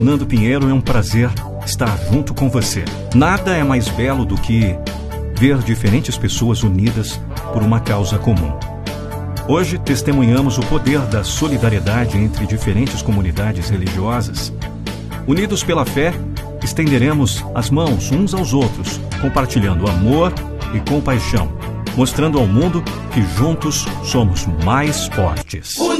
Nando Pinheiro, é um prazer estar junto com você. Nada é mais belo do que ver diferentes pessoas unidas por uma causa comum. Hoje testemunhamos o poder da solidariedade entre diferentes comunidades religiosas. Unidos pela fé, estenderemos as mãos uns aos outros, compartilhando amor e compaixão, mostrando ao mundo que juntos somos mais fortes.